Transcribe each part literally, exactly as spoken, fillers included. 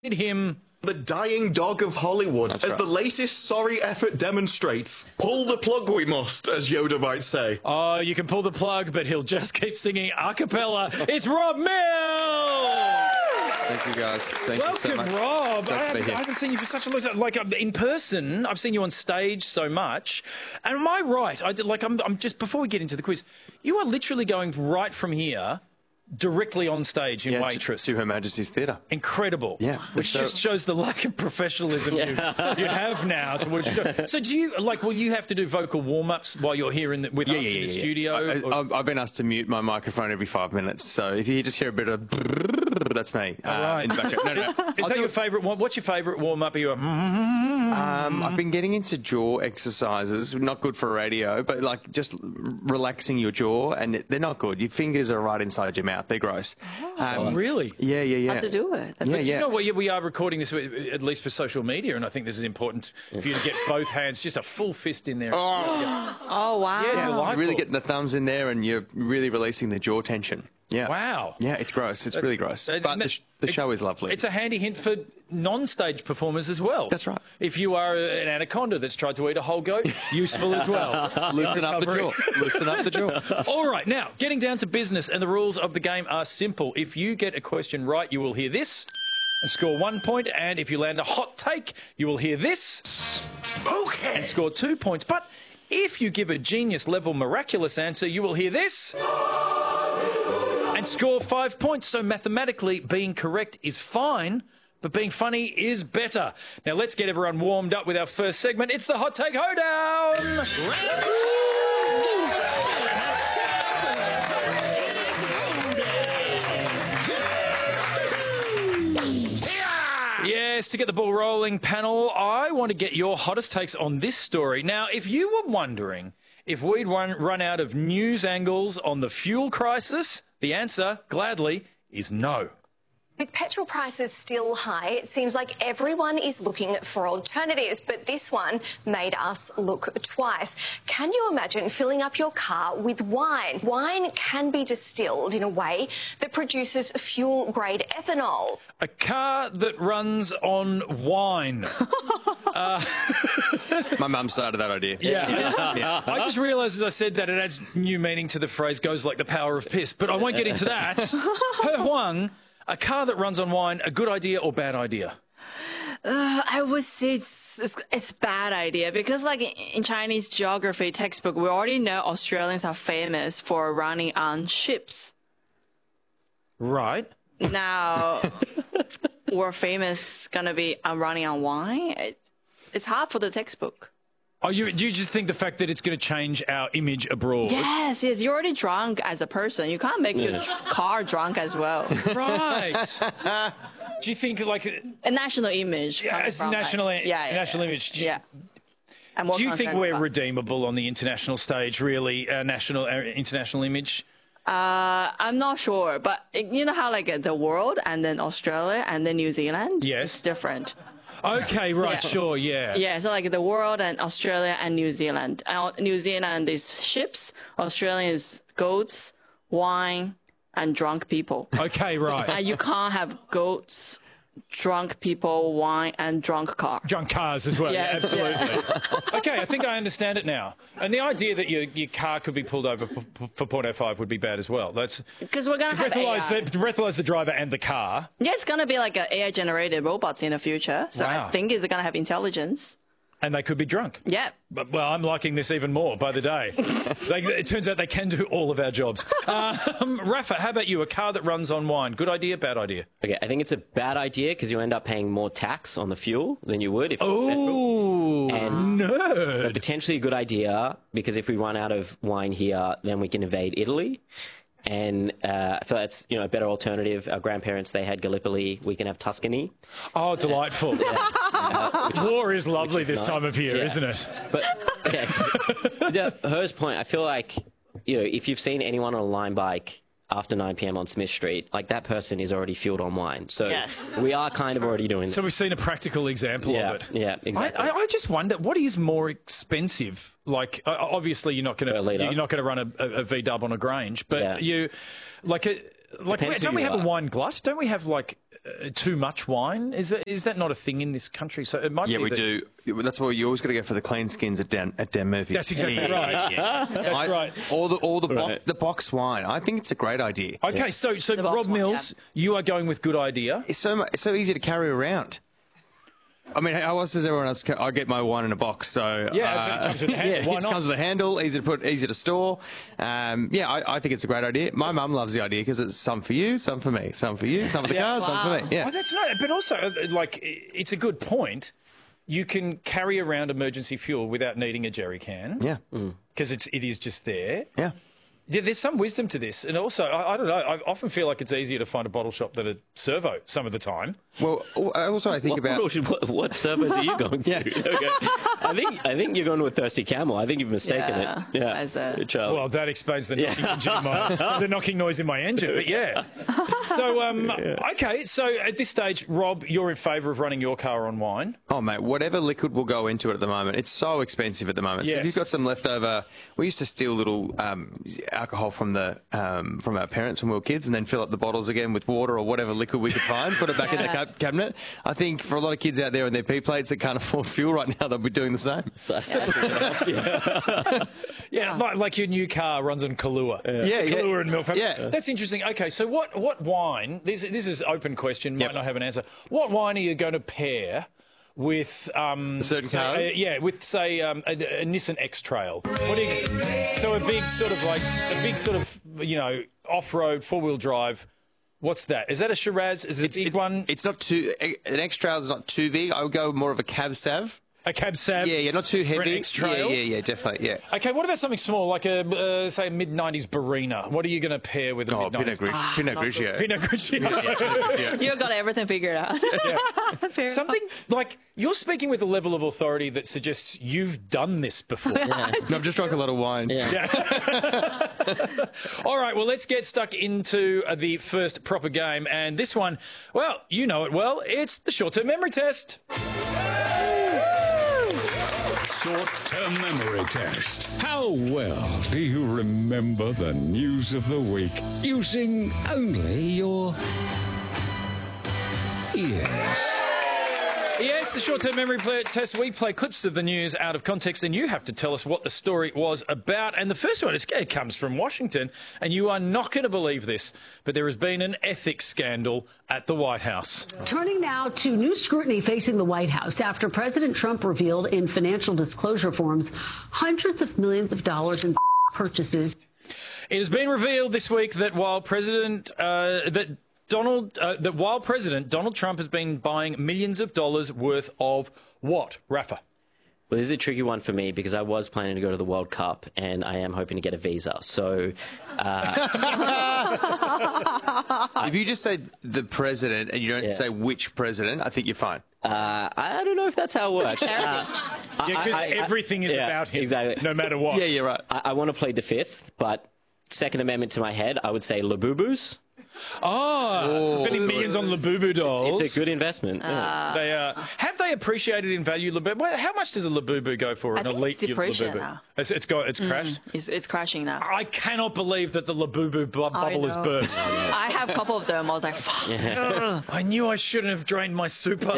him the dying dog of Hollywood. That's as right. the latest sorry effort demonstrates. Pull the plug we must, as Yoda might say. Oh, you can pull the plug, but he'll just keep singing a cappella. It's Rob Mills! Thank you, guys. Thank Welcome, you so much. Rob. I haven't, I haven't seen you for such a long time. Like, in person, I've seen you on stage so much. And am I right? I did, like, I'm, I'm just, before we get into the quiz, you are literally going right from here directly on stage in yeah, Waitress. To Her Majesty's Theatre. Incredible. Yeah. Which so, just shows the lack of professionalism you, you have now towards your job. So do you, like, will you have to do vocal warm-ups while you're here in the, with yeah, us yeah, in the yeah, studio? I, I, I've been asked to mute my microphone every five minutes, so if you just hear a bit of that's me. All uh, right. In the background. No, no. Is I'll that your favourite one? What's your favourite warm-up? Are you a... Um, I've been getting into jaw exercises, not good for radio, but like just relaxing your jaw, and they're not good. Your fingers are right inside your mouth. They're gross. Oh, um, really? Yeah, yeah, yeah. How to do it. That's yeah, but yeah. You know what? We are recording this at least for social media, and I think this is important for you to get both hands, just a full fist in there. Oh, oh wow. Yeah, yeah. You're really getting the thumbs in there, and you're really releasing the jaw tension. Yeah. Wow. Yeah, it's gross. It's That's, really gross. Uh, but the, sh the it, show is lovely. It's a handy hint for non-stage performers as well. That's right. If you are an anaconda that's tried to eat a whole goat, useful as well. Loosen up the jaw. Loosen up the jaw. All right, now, getting down to business, and the rules of the game are simple. If you get a question right, you will hear this and score one point, and if you land a hot take, you will hear this okay. and score two points. But if you give a genius-level miraculous answer, you will hear this and score five points. So mathematically, being correct is fine, but being funny is better. Now, let's get everyone warmed up with our first segment. It's the Hot Take Hoedown! Yes, to get the ball rolling, panel, I want to get your hottest takes on this story. Now, if you were wondering if we'd run, run out of news angles on the fuel crisis, the answer, gladly, is no. With petrol prices still high, it seems like everyone is looking for alternatives, but this one made us look twice. Can you imagine filling up your car with wine? Wine can be distilled in a way that produces fuel-grade ethanol. A car that runs on wine. uh, My mum started that idea. Yeah. yeah. yeah. I just realised as I said that it adds new meaning to the phrase goes like the power of piss, but I won't get into that. He Huang, a car that runs on wine, a good idea or bad idea? Uh, I would say it's, it's it's bad idea because, like, in Chinese geography textbook, we already know Australians are famous for running on ships. Right. Now, we're famous gonna be on running on wine. It, it's hard for the textbook. Oh, you, do you just think the fact that it's going to change our image abroad? Yes, yes. You're already drunk as a person. You can't make yeah. your car drunk as well. Right. Do you think, like... A national image. Yeah, it's national, like, yeah, yeah, national yeah. image. Yeah. Do you think we're redeemable on the international stage, really, our national, our international image? Uh, I'm not sure, but you know how, like, the world and then Australia and then New Zealand? Yes. It's different. Okay, right, yeah. sure, yeah. Yeah, so like the world and Australia and New Zealand. Uh, New Zealand is ships, Australia is goats, wine, and drunk people. Okay, right. And you can't have goats, drunk people, wine, and drunk car. Drunk cars as well, yes, yeah, absolutely. Yeah. Okay, I think I understand it now. And the idea that your, your car could be pulled over for, for point oh five would be bad as well. That's because we're going to have A I. The, to breathalyze the driver and the car. Yeah, it's going to be like an A I-generated robots in the future. So wow. I think it's going to have intelligence. And they could be drunk. Yeah. But, well, I'm liking this even more by the day. they, it turns out they can do all of our jobs. Um, Rafa, how about you? A car that runs on wine. Good idea, bad idea? Okay, I think it's a bad idea because you end up paying more tax on the fuel than you would if oh, petrol. And no. But potentially a good idea because if we run out of wine here, then we can invade Italy. And uh, I feel that's, you know, a better alternative. Our grandparents, they had Gallipoli. We can have Tuscany. Oh, delightful. Yeah. Uh, which, War is lovely is this nice. time of year, yeah. isn't it? But yeah, Her's point, I feel like, you know, if you've seen anyone on a Lime bike after nine p m on Smith Street, like that person is already fueled on wine. So yes. we are kind of already doing this. So we've seen a practical example yeah, of it. Yeah, exactly. I, I, I just wonder, what is more expensive? Like, uh, obviously you're not going to you're not going to run a, a, a V-dub on a Grange, but yeah. you, like, a, like, don't we have a wine glut? Don't we have like uh, too much wine? Is that is that not a thing in this country? So it might Yeah, be we that- do. That's why you always got to go for the clean skins at Dan, at Dan Murphy's. That's exactly right. That's I- right. All the all the bo- Right. the box wine. I think it's a great idea. Okay, so so The box Rob one, Mills, you are going with good idea. It's so mu- it's so easy to carry around. I mean, how else does everyone else? Ca- I get my wine in a box, so Yeah, uh, so it comes with a handle. yeah, Why it not? comes with a handle, easy to put, easy to store. Um, yeah, I, I think it's a great idea. My mum loves the idea because it's some for you, some for me, some for you, some for the Yeah. car, some for me. Yeah, Oh, that's not. But also, uh, like, it's a good point. You can carry around emergency fuel without needing a jerry can. yeah, Because it's it is just there. yeah. Yeah, there's some wisdom to this, and also I, I don't know. I often feel like it's easier to find a bottle shop than a servo some of the time. Well, also I think What, about. what, what servers are you going to? Okay. I think I think you're going to a Thirsty Camel. I think you've mistaken Yeah, it. Yeah, as a- Charlie. Well, that explains the knocking, engine in my, the knocking noise in my engine. But yeah. So um, okay. So at this stage, Rob, you're in favour of running your car on wine. Oh, mate, whatever liquid will go into it at the moment. It's so expensive at the moment. So if Yes. you've got some leftover, we used to steal little um, alcohol from the um, from our parents when we were kids, and then fill up the bottles again with water or whatever liquid we could find, put it back in the Yeah. ca- cabinet. I think for a lot of kids out there on their P plates that can't afford fuel right now, they'll be doing the same. So- yeah. Yeah, like, like your new car runs on Kahlua. Yeah, yeah. Kahlua and milk. Yeah. That's interesting. Okay, so what, what wine, this, this is open question, might Yep. not have an answer. What wine are you going to pair with... Um, Certain say, cars? uh, yeah, with, say, um, a, a Nissan X-Trail. What do you... So a big sort of like, a big sort of, you know, off-road, four-wheel drive. What's that? Is that a Shiraz? Is it a big one? It's not too. An X-Trail is not too big. I would go more of a cab sav. A Cab Sav? Yeah, yeah, not too For an heavy. X-Trail? Yeah, yeah, yeah, definitely. Yeah. Okay, what about something small, like a, uh, say, a mid nineties Barina? What are you going to pair with a Oh, mid nineties? Pinot, Gris- Pinot Grigio. Pinot Grigio. You got everything figured out. Fair Something like you're speaking with a level of authority that suggests you've done this before. No, I've just drunk a lot of wine. Yeah. All right, well, let's get stuck into uh, the first proper game. And this one, well, you know it well. It's the short-term memory test. Short-term memory test. How well do you remember the news of the week using only your ears? Yes, the short-term memory play test. We play clips of the news out of context, and you have to tell us what the story was about. And the first one is, it comes from Washington, and you are not going to believe this, but there has been an ethics scandal at the White House. Turning now to new scrutiny facing the White House after President Trump revealed in financial disclosure forms hundreds of millions of dollars in purchases. It has been revealed this week that while President uh, that Donald uh, that while President Donald Trump has been buying millions of dollars worth of what, Rafa? Well, this is a tricky one for me because I was planning to go to the World Cup and I am hoping to get a visa. So, uh, If you just say the president and you don't Yeah. say which president, I think you're fine. uh, I don't know if that's how it works. Uh, Yeah, because I- I- everything is yeah, about him, exactly. no matter what. Yeah, you're right. I, I want to plead the fifth, but Second Amendment to my head, I would say Labubus. Oh, spending millions on Labubu dolls. It's a good investment. yeah. They uh, have they appreciated in value Labubu? Well, how much does a Labubu go for? I An think elite it's depreciated Labubu. now. It's, it's got it's crashed. It's, it's crashing now. I cannot believe that the Labubu bu- I bubble has know. burst. I have a couple of them. I was like, fuck. I knew I shouldn't have drained my super.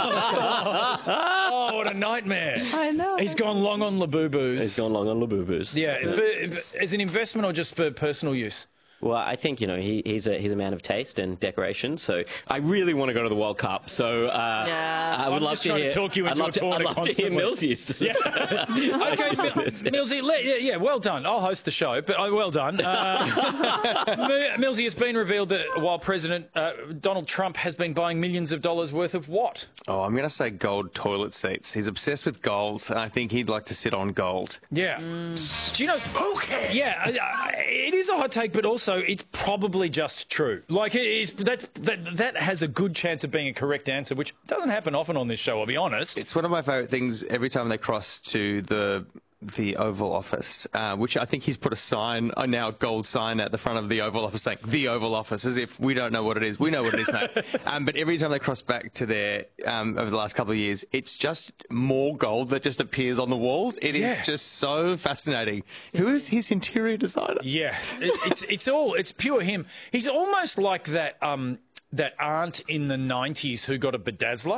Oh, what a nightmare. I know. He's gone long on Labubus. It's gone long on Labubus. Yeah, for, for- as an investment or just for personal use? Well, I think, you know, he, he's a he's a man of taste and decoration, so I really want to go to the World Cup. So uh, Yeah. I would I'm love just to trying to hear. talk you I'd into love a to, I'd tournament love to hear constantly. Mills used. Yeah. Okay, Mil- Millsy, le- yeah, yeah, well done. I'll host the show, but uh, well done. Uh, Mi- Millsy, it's been revealed that while President uh, Donald Trump has been buying millions of dollars worth of what? Oh, I'm going to say gold toilet seats. He's obsessed with gold, and I think he'd like to sit on gold. Yeah. Do you know? Okay. Yeah, uh, uh, it is a hot take, but also it's probably just true. Like it is that that that has a good chance of being a correct answer, which doesn't happen often on this show. I'll be honest. It's one of my favourite things every time they cross to the the Oval Office, uh, which I think he's put a sign, a now gold sign at the front of the Oval Office saying, the Oval Office, as if we don't know what it is. We know what it is, mate. Um, but every time they cross back to there um, over the last couple of years, it's just more gold that just appears on the walls. It is Yeah. just so fascinating. Who is his interior designer? Yeah, it, it's it's all it's pure him. He's almost like that. Um, that aren't in the nineties who got a bedazzler?